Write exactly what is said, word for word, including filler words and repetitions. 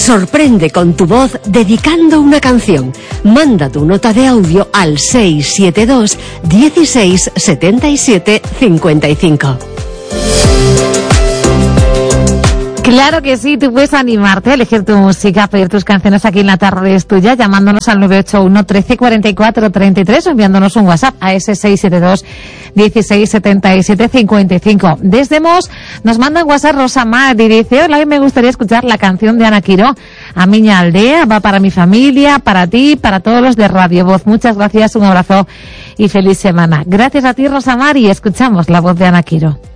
Sorprende con tu voz dedicando una canción. Manda tu nota de audio al seis siete dos, dieciséis, setenta y siete, cincuenta y cinco. Claro que sí, tú puedes animarte a elegir tu música, a pedir tus canciones aquí en La Tarde es Tuya, llamándonos al nueve ocho uno, trece, cuarenta y cuatro, treinta y tres o enviándonos un WhatsApp a ese seis siete dos, dieciséis, setenta y siete, cincuenta y cinco. Desde Mos nos manda un WhatsApp Rosa Mar y dice: hola, hoy me gustaría escuchar la canción de Ana Quiró, A Miña Aldea, va para mi familia, para ti, para todos los de Radio Voz. Muchas gracias, un abrazo y feliz semana. Gracias a ti, Rosa Mar, y escuchamos la voz de Ana Quiró.